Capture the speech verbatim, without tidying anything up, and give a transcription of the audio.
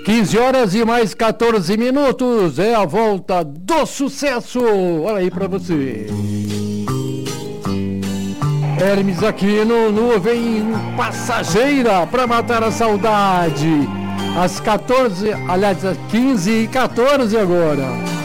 quinze horas e mais quatorze minutos, é a volta do sucesso. Olha aí pra você. Hermes Aquino, nuvem passageira pra matar a saudade. Às quatorze, aliás, às quinze e quatorze agora.